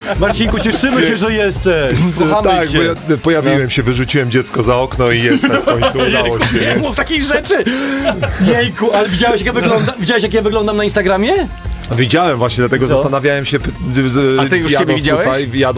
Marcinku, cieszymy się, że jesteś. Kochamy Tak, cię. bo ja pojawiłem się, wyrzuciłem dziecko za okno i jestem, w końcu udało się. Nie mów takich rzeczy! Jejku, ale widziałeś jak ja wyglądam na Instagramie? Widziałem właśnie, dlatego Co? zastanawiałem się, A ty już siebie jadąc widziałeś? tutaj, jadąc